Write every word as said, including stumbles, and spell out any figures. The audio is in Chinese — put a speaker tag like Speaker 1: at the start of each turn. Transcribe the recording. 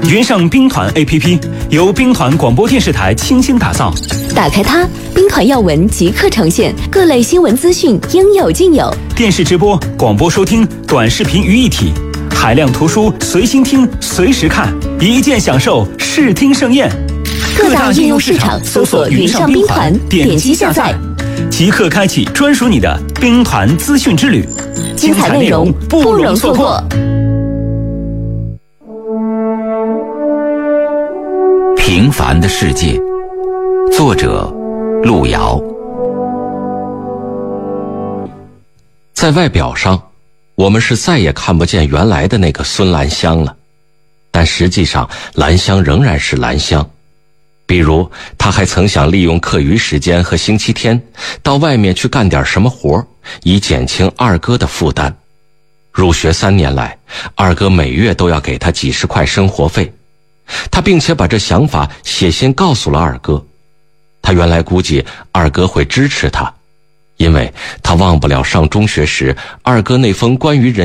Speaker 1: 云上兵团 A P P 由兵团广播电视台倾心打造，
Speaker 2: 打开它，兵团要闻即刻呈现，各类新闻资讯应有尽有。
Speaker 1: 电视直播、广播收听、短视频于一体，海量图书随心听、随时看，一键享受视听盛宴。
Speaker 2: 各大应用市场搜索云上兵团，点击下载，
Speaker 1: 即刻开启专属你的兵团资讯之旅，
Speaker 2: 精彩内容不容错过。
Speaker 3: 平凡的世界，作者路遥。在外表上，我们是再也看不见原来的那个孙兰香了，但实际上兰香仍然是兰香。比如他还曾想利用课余时间和星期天到外面去干点什么活，以减轻二哥的负担。入学三年来，二哥每月都要给他几十块生活费，他并且把这想法写信告诉了二哥。他原来估计二哥会支持他，因为他忘不了上中学时二哥那封关于人